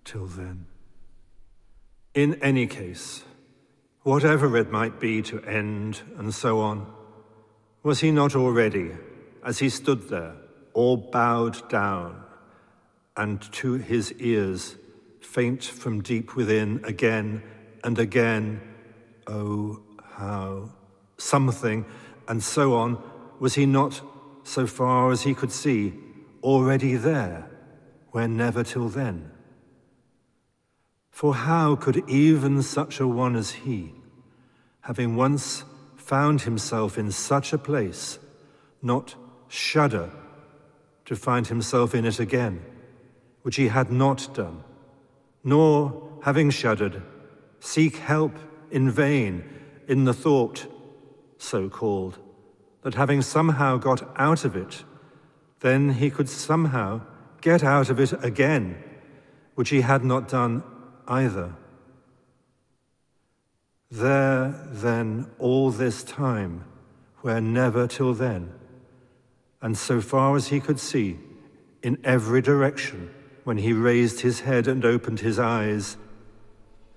till then. In any case, whatever it might be to end and so on, was he not already, as he stood there, all bowed down, and to his ears, faint from deep within, again and again, oh, how, something, and so on, was he not, so far as he could see, already there, where never till then? For how could even such a one as he, having once found himself in such a place, not shudder to find himself in it again, which he had not done, nor, having shuddered, seek help in vain in the thought, so called, that having somehow got out of it, then he could somehow get out of it again, which he had not done either. There, then, all this time, where never till then, and so far as he could see, in every direction, when he raised his head and opened his eyes,